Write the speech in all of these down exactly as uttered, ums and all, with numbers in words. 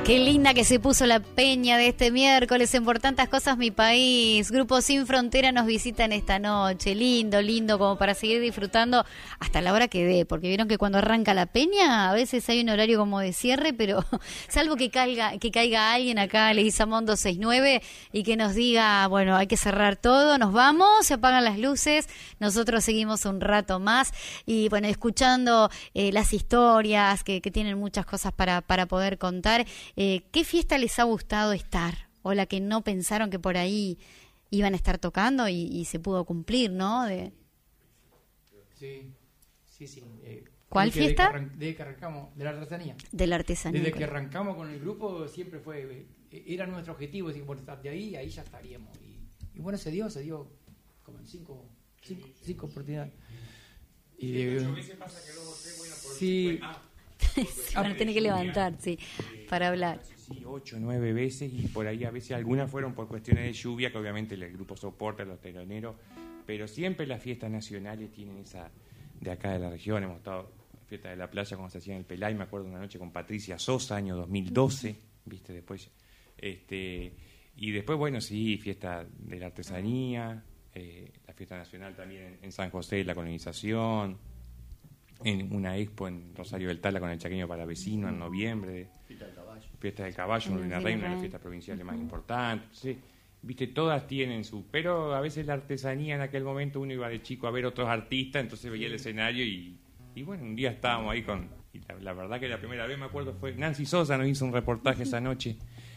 Qué linda que se puso la peña de este miércoles en Por Tantas Cosas Mi País. Grupo Sin Frontera nos visitan esta noche. Lindo, lindo, como para seguir disfrutando hasta la hora que dé. Porque vieron que cuando arranca la peña, a veces hay un horario como de cierre, pero salvo que caiga, que caiga alguien acá, Leguizamón dos sesenta y nueve, y que nos diga, bueno, hay que cerrar todo, nos vamos, se apagan las luces, nosotros seguimos un rato más. Y bueno, escuchando eh, las historias, que, que tienen muchas cosas para, para poder contar. Eh, ¿Qué fiesta les ha gustado estar? O la que no pensaron que por ahí iban a estar tocando y, y se pudo cumplir, ¿no? De... Sí, sí, sí. Eh, ¿Cuál desde fiesta? Que arran- desde que arrancamos, de la artesanía. De la artesanía. Desde que arrancamos con el grupo siempre fue, eh, era nuestro objetivo, decir, por estar de ahí, ahí ya estaríamos. Y, y bueno, se dio, se dio como en cinco, cinco, cinco oportunidades. Y de, sí. Se van a tener que levantar, sí, para hablar. Sí, ocho, nueve veces, y por ahí a veces algunas fueron por cuestiones de lluvia, que obviamente el grupo soporta, los teloneros, pero siempre las fiestas nacionales tienen esa de acá de la región. Hemos estado en fiesta de la playa cuando se hacía en el Pelay, me acuerdo una noche con Patricia Sosa, año dos mil doce, viste, después, este, y después, bueno, sí, fiesta de la artesanía, eh, la fiesta nacional también en, en San José, la colonización, en una expo en Rosario del Tala con el Chaqueño para Vecino en noviembre, fiesta del caballo, fiesta del caballo en Luna Reina, una de las fiestas provinciales más importantes, sí, viste, todas tienen su, pero a veces la artesanía en aquel momento uno iba de chico a ver otros artistas, entonces veía el escenario y, y bueno, un día estábamos ahí con, y la, la verdad que la primera vez me acuerdo fue Nancy Sosa nos hizo un reportaje esa noche,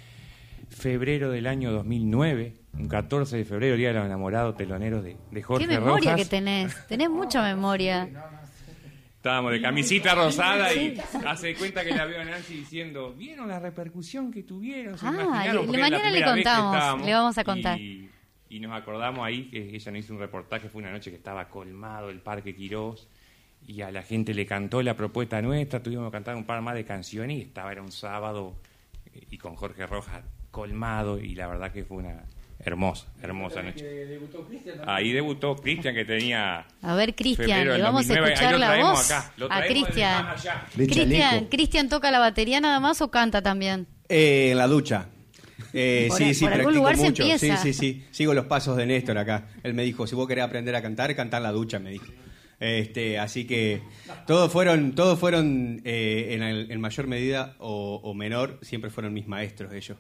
febrero del año dos mil nueve, un catorce de febrero, día de los enamorados teloneros de, de Jorge Rojas. Qué memoria Rojas. Que tenés, tenés mucha memoria. Estábamos de camisita rosada y hace de cuenta que la veo a Nancy diciendo, ¿vieron la repercusión que tuvieron? ¿Se Ah, imaginaron? le, Porque mañana era la le primera vez que contamos, estábamos, le vamos a contar. Y, y nos acordamos ahí que ella nos hizo un reportaje, fue una noche que estaba colmado el Parque Quirós y a la gente le cantó la propuesta nuestra, tuvimos que cantar un par más de canciones y estaba, era un sábado y con Jorge Rojas colmado y la verdad que fue una... Hermosa, hermosa noche. Debutó Cristian, ahí debutó Cristian, que tenía... A ver, Cristian, le del vamos dos mil nueve. a escuchar la voz Acá, lo a Cristian. De Cristian, chaleco. ¿Cristian toca la batería nada más o canta también? Eh, en la ducha. Eh, Por- sí, sí, por algún practico lugar se mucho. Sí, empieza. sí, sí. Sigo los pasos de Néstor acá. Él me dijo, si vos querés aprender a cantar, cantá en la ducha, me dijo. Este, así que todos fueron, todos fueron eh, en, el- en mayor medida o, o menor, siempre fueron mis maestros ellos.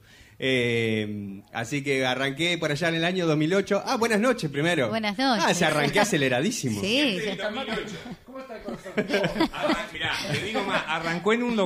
Eh, así que arranqué por allá en el año dos mil ocho. Ah, buenas noches primero. Buenas noches. Ah, se arranqué aceleradísimo. Sí, ¿Cómo está el corazón? Mirá, te digo más, arrancó en un